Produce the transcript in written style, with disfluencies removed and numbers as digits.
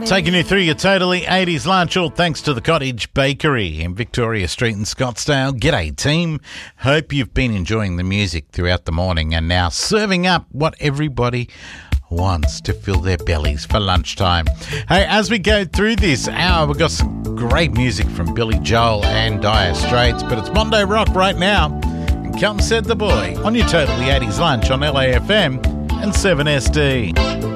Taking you through your totally 80s lunch, all thanks to the Cottage Bakery in Victoria Street in Scottsdale. G'day, team. Hope you've been enjoying the music throughout the morning and now serving up what everybody wants to fill their bellies for lunchtime. Hey, as we go through this hour, we've got some great music from Billy Joel and Dire Straits, but it's Mondo Rock right now. And come said the boy on your totally 80s lunch on LAFM and 7SD.